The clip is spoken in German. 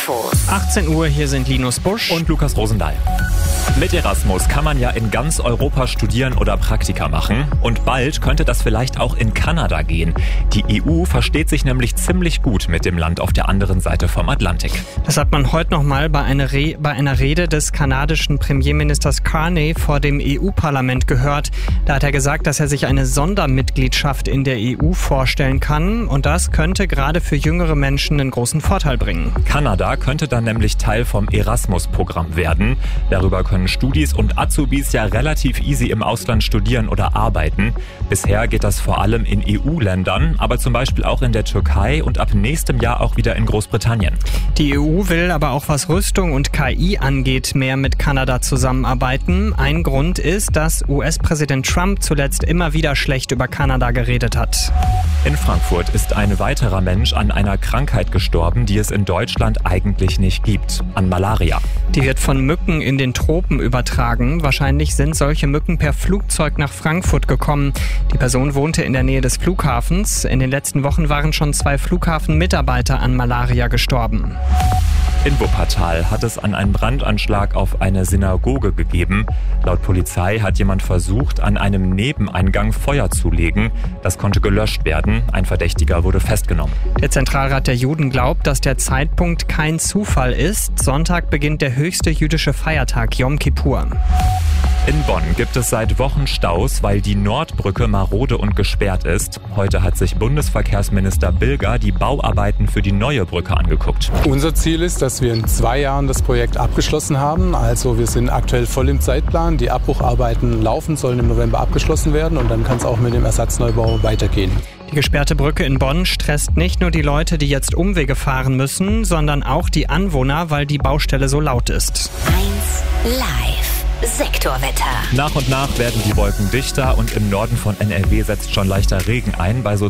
Infos. 18 Uhr, hier sind Linus Busch und Lukas Rosendahl. Mit Erasmus kann man ja in ganz Europa studieren oder Praktika machen. Und bald könnte das vielleicht auch in Kanada gehen. Die EU versteht sich nämlich ziemlich gut mit dem Land auf der anderen Seite vom Atlantik. Das hat man heute nochmal bei einer Rede des kanadischen Premierministers Carney vor dem EU-Parlament gehört. Da hat er gesagt, dass er sich eine Sondermitgliedschaft in der EU vorstellen kann. Und das könnte gerade für jüngere Menschen einen großen Vorteil bringen. Kanada könnte dann nämlich Teil vom Erasmus-Programm werden. Darüber können Studis und Azubis ja relativ easy im Ausland studieren oder arbeiten. Bisher geht das vor allem in EU-Ländern, aber zum Beispiel auch in der Türkei und ab nächstem Jahr auch wieder in Großbritannien. Die EU will aber auch, was Rüstung und KI angeht, mehr mit Kanada zusammenarbeiten. Ein Grund ist, dass US-Präsident Trump zuletzt immer wieder schlecht über Kanada geredet hat. In Frankfurt ist ein weiterer Mensch an einer Krankheit gestorben, die es in Deutschland eigentlich nicht gibt, an Malaria. Die wird von Mücken in den Tropen übertragen. Wahrscheinlich sind solche Mücken per Flugzeug nach Frankfurt gekommen. Die Person wohnte in der Nähe des Flughafens. In den letzten Wochen waren schon 2 Flughafenmitarbeiter an Malaria gestorben. In Wuppertal hat es einen Brandanschlag auf eine Synagoge gegeben. Laut Polizei hat jemand versucht, an einem Nebeneingang Feuer zu legen. Das konnte gelöscht werden. Ein Verdächtiger wurde festgenommen. Der Zentralrat der Juden glaubt, dass der Zeitpunkt kein Zufall ist. Sonntag beginnt der höchste jüdische Feiertag, Yom Kippur. In Bonn gibt es seit Wochen Staus, weil die Nordbrücke marode und gesperrt ist. Heute hat sich Bundesverkehrsminister Bilger die Bauarbeiten für die neue Brücke angeguckt. Unser Ziel ist, dass wir in 2 Jahren das Projekt abgeschlossen haben. Also wir sind aktuell voll im Zeitplan. Die Abbrucharbeiten laufen, sollen im November abgeschlossen werden und dann kann es auch mit dem Ersatzneubau weitergehen. Die gesperrte Brücke in Bonn stresst nicht nur die Leute, die jetzt Umwege fahren müssen, sondern auch die Anwohner, weil die Baustelle so laut ist. 1 Live. Sektorwetter. Nach und nach werden die Wolken dichter und im Norden von NRW setzt schon leichter Regen ein bei so